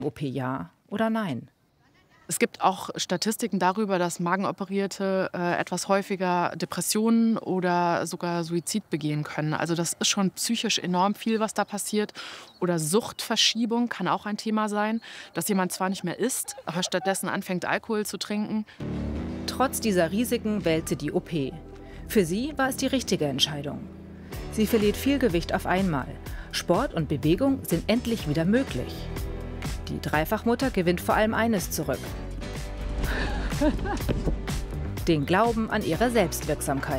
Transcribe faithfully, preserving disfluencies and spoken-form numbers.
O P ja oder nein? Es gibt auch Statistiken darüber, dass Magenoperierte äh, etwas häufiger Depressionen oder sogar Suizid begehen können. Also das ist schon psychisch enorm viel, was da passiert. Oder Suchtverschiebung kann auch ein Thema sein, dass jemand zwar nicht mehr isst, aber stattdessen anfängt, Alkohol zu trinken. Trotz dieser Risiken wählt sie die O P. Für sie war es die richtige Entscheidung. Sie verliert viel Gewicht auf einmal. Sport und Bewegung sind endlich wieder möglich. Die Dreifachmutter gewinnt vor allem eines zurück: den Glauben an ihre Selbstwirksamkeit.